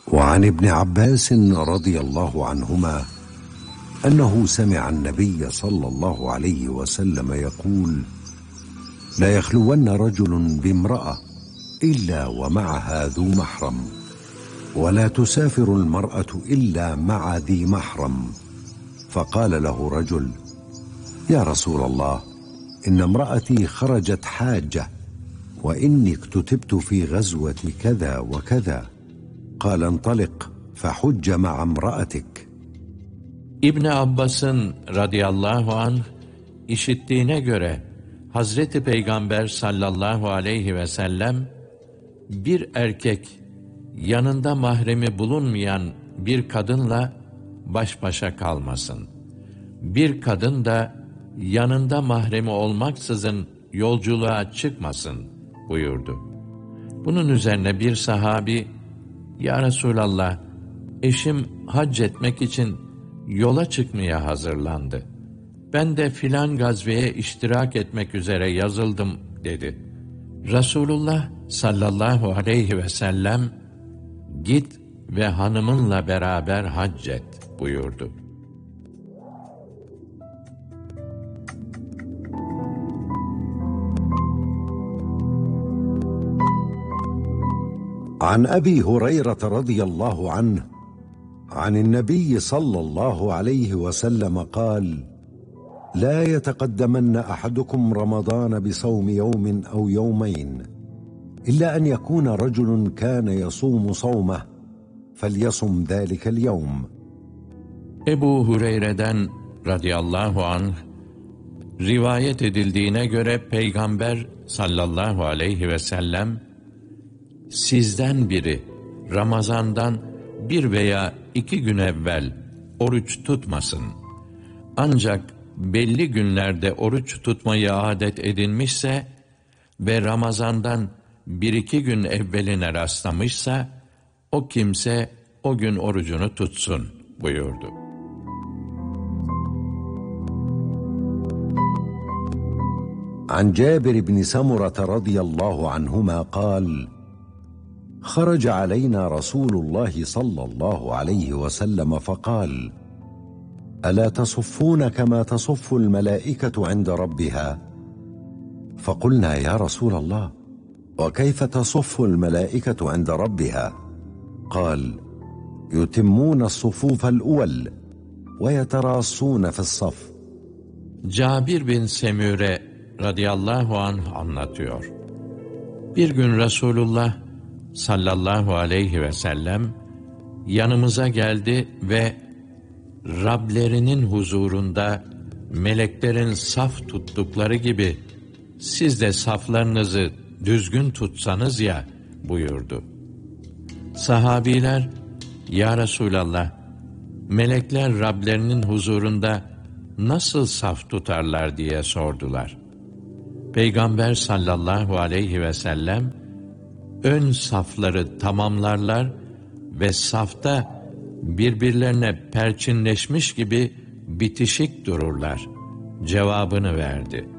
وعن ابن عباس رضي الله عنهما أنه سمع النبي صلى الله عليه وسلم يقول: لا يخلون رجل بامرأة إلا ومعها ذو محرم، ولا تسافر المرأة إلا مع ذي محرم. فقال له رجل: يا رسول الله، إن امرأتي خرجت حاجة، وإني اكتتبت في غزوة كذا وكذا. قال: انطلق فحج مع امرأتك. İbn Abbas'ın radıyallahu anh işittiğine göre Hazreti Peygamber sallallahu aleyhi ve sellem bir erkek yanında mahremi bulunmayan bir kadınla baş başa kalmasın. Bir kadın da yanında mahremi olmaksızın yolculuğa çıkmasın buyurdu. Bunun üzerine bir sahabi, ya Resulallah, eşim hac etmek için yola çıkmaya hazırlandı. Ben de filan gazveye iştirak etmek üzere yazıldım dedi. Resulullah sallallahu aleyhi ve sellem, git ve hanımınla beraber hac et buyurdu. عن أبي هريرة رضي الله عنه عن النبي صلى الله عليه وسلم قال: لا يتقدمن أحدكم رمضان بصوم يوم أو يومين، إلا أن يكون رجل كان يصوم صومه فليصم ذلك اليوم. Ebu Hureyre'den radıyallahu anh rivayet edildiğine göre Peygamber sallallahu aleyhi ve sellem, sizden biri Ramazan'dan bir veya 2 gün evvel oruç tutmasın. Ancak belli günlerde oruç tutmayı adet edinmişse ve Ramazan'dan 1-2 gün evveline rastlamışsa, o kimse o gün orucunu tutsun buyurdu. عن جابر بن سمرة رضي الله عنهما قال: خرج علينا رسول الله صلى الله عليه وسلم فقال: ألا تصفون كما تصف الملائكة عند ربها؟ فقلنا: يا رسول الله، وكيف تصف الملائكة عند ربها؟ قال: يتمون الصفوف الأول ويتراصون في الصف. Cabir bin Semüre radıyallahu anh anlatıyor. Bir gün Resulullah sallallahu aleyhi ve sellem yanımıza geldi ve Rablerinin huzurunda meleklerin saf tuttukları gibi siz de saflarınızı düzgün tutsanız ya buyurdu. Sahabiler, ya Resulallah, melekler Rablerinin huzurunda nasıl saf tutarlar diye sordular. Peygamber sallallahu aleyhi ve sellem, ön safları tamamlarlar ve safta birbirlerine perçinleşmiş gibi bitişik dururlar cevabını verdi.